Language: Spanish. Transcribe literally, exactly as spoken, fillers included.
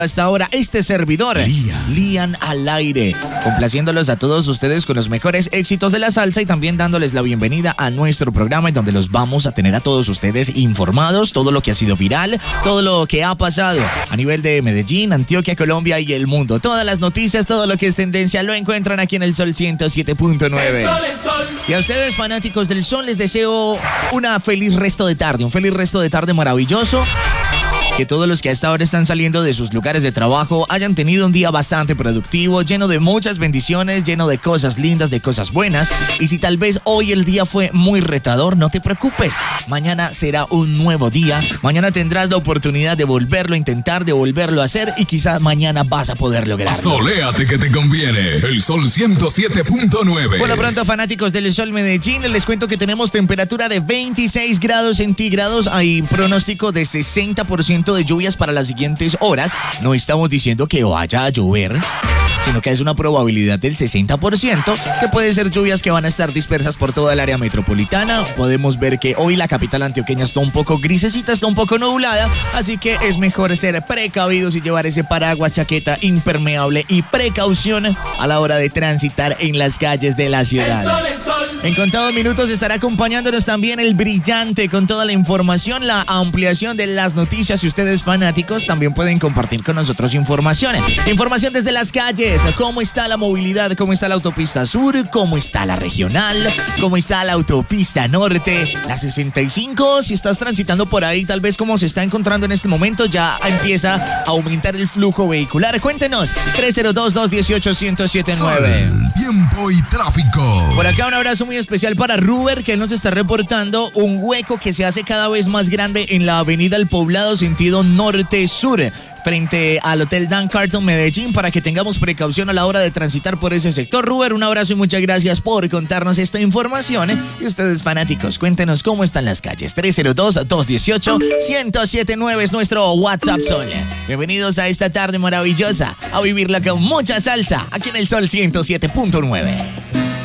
Hasta ahora, este servidor, Lian. Lian al aire, complaciéndolos a todos ustedes con los mejores éxitos de la salsa y también dándoles la bienvenida a nuestro programa en donde los vamos a tener a todos ustedes informados, todo lo que ha sido viral, todo lo que ha pasado a nivel de Medellín, Antioquia, Colombia y el mundo. Todas las noticias, todo lo que es tendencia lo encuentran aquí en el Sol ciento siete punto nueve. Y a ustedes, fanáticos del Sol, les deseo una feliz resto de tarde, un feliz resto de tarde maravilloso. Que todos los que hasta ahora están saliendo de sus lugares de trabajo hayan tenido un día bastante productivo, lleno de muchas bendiciones, lleno de cosas lindas, de cosas buenas. Y si tal vez hoy el día fue muy retador, no te preocupes. Mañana será un nuevo día. Mañana tendrás la oportunidad de volverlo a intentar, de volverlo a hacer y quizás mañana vas a poder lograrlo. Soléate que te conviene. El Sol ciento siete punto nueve. Bueno, pronto, fanáticos del Sol Medellín, les cuento que tenemos temperatura de veintiséis grados centígrados. Hay pronóstico de sesenta por ciento de lluvias para las siguientes horas. No estamos diciendo que vaya a llover, sino que es una probabilidad del sesenta por ciento, que pueden ser lluvias que van a estar dispersas por toda el área metropolitana. Podemos ver que hoy la capital antioqueña está un poco grisecita, está un poco nublada, así que es mejor ser precavidos y llevar ese paraguas, chaqueta impermeable y precaución a la hora de transitar en las calles de la ciudad. El sol, el sol. En contados minutos estará acompañándonos también el brillante con toda la información, la ampliación de las noticias. Y ustedes, fanáticos, también pueden compartir con nosotros informaciones. Información desde las calles. ¿Cómo está la movilidad? ¿Cómo está la autopista sur? ¿Cómo está la regional? ¿Cómo está la autopista norte? La sesenta y cinco, si estás transitando por ahí, tal vez como se está encontrando en este momento, ya empieza a aumentar el flujo vehicular. Cuéntenos, tres cero dos, dos uno ocho, uno cero siete nueve. Tiempo y tráfico. Por acá un abrazo muy especial para Ruber, que nos está reportando un hueco que se hace cada vez más grande en la avenida El Poblado, sentido norte-sur, frente al Hotel Dan Carton Medellín, para que tengamos precaución a la hora de transitar por ese sector. Ruber, un abrazo y muchas gracias por contarnos esta información. Y ustedes, fanáticos, cuéntenos cómo están las calles. tres cero dos, dos uno ocho, uno cero siete nueve es nuestro WhatsApp Sol. Bienvenidos a esta tarde maravillosa, a vivirla con mucha salsa, aquí en el Sol ciento siete punto nueve.